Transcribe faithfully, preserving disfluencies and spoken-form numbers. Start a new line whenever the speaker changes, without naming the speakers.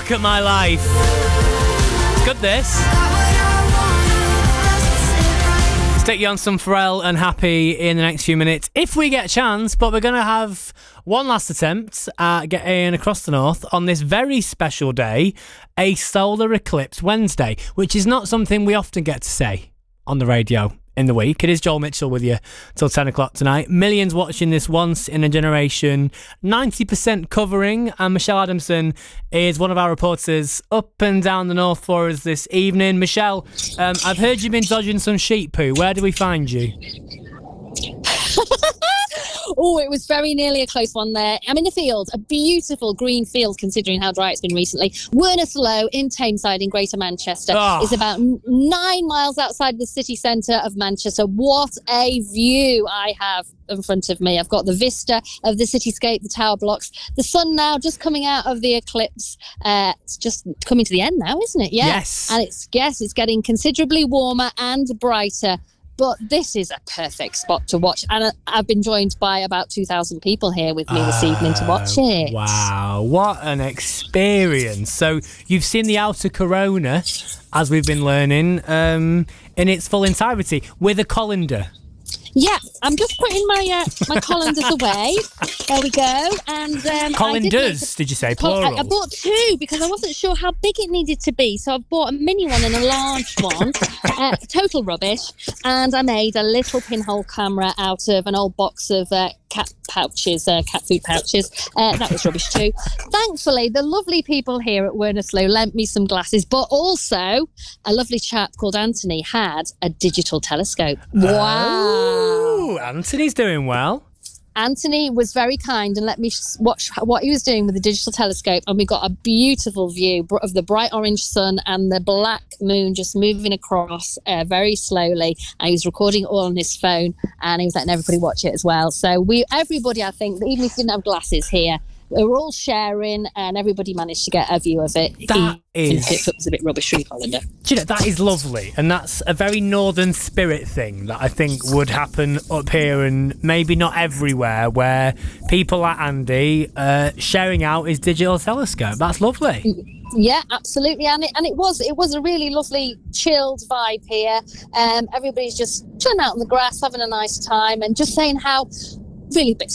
Look at my life. It's good, this. Stick you on some Pharrell and Happy in the next few minutes if we get a chance, but we're going to have one last attempt at getting across the north on this very special day, a solar eclipse Wednesday, which is not something we often get to say on the radio in the week. It is Joel Mitchell with you till ten o'clock tonight. Millions watching this once in a generation, ninety percent covering, and Michelle Adamson is one of our reporters up and down the north for us this evening. Michelle, um, I've heard you've been dodging some sheep poo. Where do we find you?
Oh, it was very nearly a close one there. I'm in a field, a beautiful green field considering how dry it's been recently. Werneth in Tameside in Greater Manchester.
Oh.
It's about n- nine miles outside the city centre of Manchester. What a view I have in front of me. I've got the vista of the cityscape, the tower blocks, the sun now just coming out of the eclipse. Uh, it's just coming to the end now, isn't it? Yeah.
Yes.
And it's, yes, it's getting considerably warmer and brighter. But this is a perfect spot to watch. And I've been joined by about two thousand people here with me this uh, evening to watch it.
Wow, what an experience. So you've seen the outer corona, as we've been learning, um, in its full entirety, with a colander.
Yeah, I'm just putting my uh, my colanders away. There we go. And um,
colanders,
did,
did you say plural?
I, I bought two because I wasn't sure how big it needed to be. So I've bought a mini one and a large one. Uh, total rubbish. And I made a little pinhole camera out of an old box of uh, cat pouches, uh, cat food pouches. Uh, that was rubbish too. Thankfully, the lovely people here at Werneth lent me some glasses, but also a lovely chap called Anthony had a digital telescope. Wow.
Oh, Anthony's doing well.
Anthony was very kind and let me watch what he was doing with the digital telescope, and we got a beautiful view of the bright orange sun and the black moon just moving across uh, very slowly. And he was recording it all on his phone, and he was letting everybody watch it as well. So we, everybody, I think, even if you didn't have glasses here, we were all sharing, and everybody managed to get a view of it.
That
Even
is...
if it was a bit rubbish through colander.
Do you know, that is lovely, and that's a very northern spirit thing that I think would happen up here and maybe not everywhere, where people like Andy uh, sharing out his digital telescope. That's lovely.
Yeah, absolutely, and it and it was it was a really lovely chilled vibe here. Um, everybody's just chilling out on the grass, having a nice time, and just saying how really bit